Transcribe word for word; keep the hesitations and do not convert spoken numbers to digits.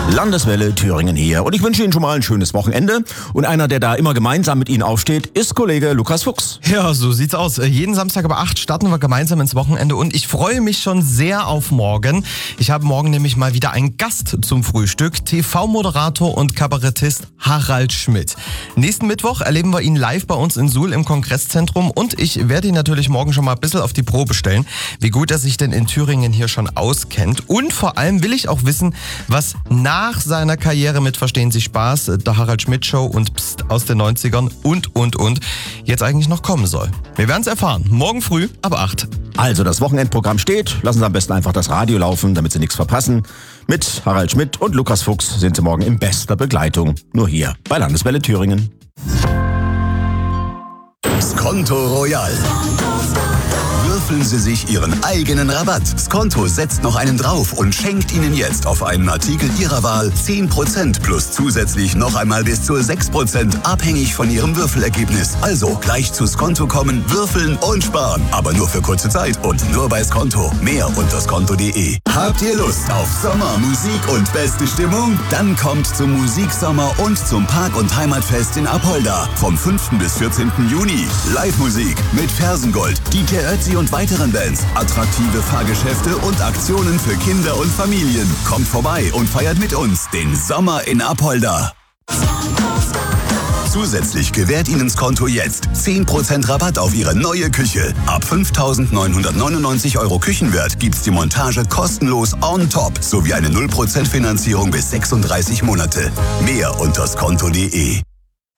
Landeswelle Thüringen hier. Und ich wünsche Ihnen schon mal ein schönes Wochenende. Und einer, der da immer gemeinsam mit Ihnen aufsteht, ist Kollege Lukas Fuchs. Ja, so sieht's aus. Jeden Samstag ab acht starten wir gemeinsam ins Wochenende und ich freue mich schon sehr auf morgen. Ich habe morgen nämlich mal wieder einen Gast zum Frühstück. T V-Moderator und Kabarettist Harald Schmidt. Nächsten Mittwoch erleben wir ihn live bei uns in Suhl im Kongresszentrum und ich werde ihn natürlich morgen schon mal ein bisschen auf die Probe stellen, wie gut er sich denn in Thüringen hier schon auskennt. Und vor allem will ich auch wissen, was nach seiner Karriere mit Verstehen Sie Spaß, der Harald Schmidt Show und Psst aus den neunzigern und, und, und jetzt eigentlich noch kommen soll. Wir werden es erfahren. Morgen früh ab acht. Also das Wochenendprogramm steht. Lassen Sie am besten einfach das Radio laufen, damit Sie nichts verpassen. Mit Harald Schmidt und Lukas Fuchs sind Sie morgen in bester Begleitung. Nur hier bei Landeswelle Thüringen. Skonto Royal. Würfeln Sie sich Ihren eigenen Rabatt. Skonto setzt noch einen drauf und schenkt Ihnen jetzt auf einen Artikel Ihrer Wahl zehn Prozent plus zusätzlich noch einmal bis zu sechs Prozent, abhängig von Ihrem Würfelergebnis. Also gleich zu Skonto kommen, würfeln und sparen. Aber nur für kurze Zeit und nur bei Skonto. Mehr unter skonto punkt de. Habt ihr Lust auf Sommer, Musik und beste Stimmung? Dann kommt zum Musiksommer und zum Park- und Heimatfest in Apolda. Vom fünften bis vierzehnten Juni. Live-Musik mit Fersengold, Dieter Ötzi und weiteren Bands, attraktive Fahrgeschäfte und Aktionen für Kinder und Familien. Kommt vorbei und feiert mit uns den Sommer in Apolda. Zusätzlich gewährt Ihnen Skonto jetzt zehn Prozent Rabatt auf Ihre neue Küche. Ab fünftausendneunhundertneunundneunzig Euro Küchenwert gibt's die Montage kostenlos on top sowie eine null Prozent Finanzierung bis sechsunddreißig Monate. Mehr unter skonto punkt de.